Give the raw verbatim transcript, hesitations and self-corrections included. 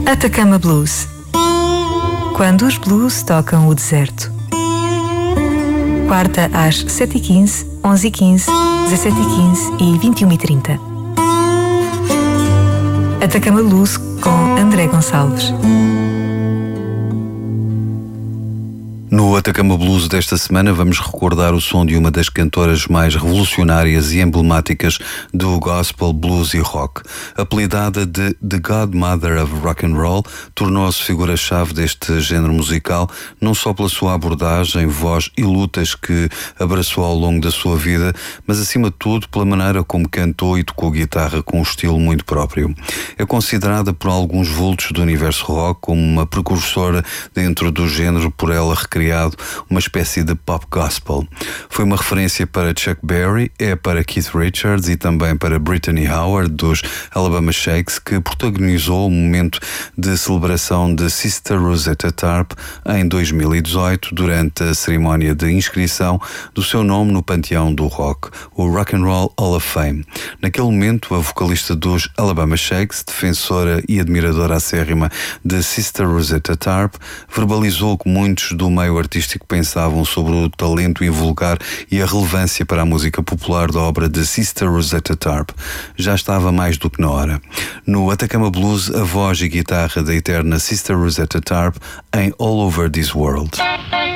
Atacama Blues. Quando os blues tocam o deserto. Quarta às sete e quinze, onze e quinze, dezassete e quinze e vinte e uma e trinta. Atacama Blues com André Gonçalves. No Atacama Blues desta semana vamos recordar o som de uma das cantoras mais revolucionárias e emblemáticas do gospel, blues e rock. Apelidada de The Godmother of Rock and Roll, tornou-se figura-chave deste género musical, não só pela sua abordagem, voz e lutas que abraçou ao longo da sua vida, mas acima de tudo pela maneira como cantou e tocou guitarra com um estilo muito próprio. É considerada por alguns vultos do universo rock como uma precursora dentro do género, por ela criado uma espécie de pop gospel. Foi uma referência para Chuck Berry, é para Keith Richards e também para Brittany Howard dos Alabama Shakes, que protagonizou o momento de celebração de Sister Rosetta Tharpe em dois mil e dezoito durante a cerimónia de inscrição do seu nome no panteão do rock, o Rock and Roll Hall of Fame. Naquele momento, a vocalista dos Alabama Shakes, defensora e admiradora acérrima de Sister Rosetta Tharpe, verbalizou que muitos do meio artístico pensavam sobre o talento invulgar e a relevância para a música popular da obra de Sister Rosetta Tharpe. Já estava mais do que na hora. No Atacama Blues, a voz e guitarra da eterna Sister Rosetta Tharpe em All Over This World.